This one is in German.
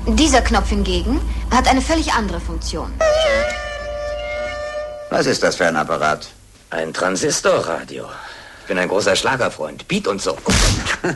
Dieser Knopf hingegen hat eine völlig andere Funktion. Was ist das für ein Apparat? Ein Transistorradio. Ich bin ein großer Schlagerfreund. Beat und so.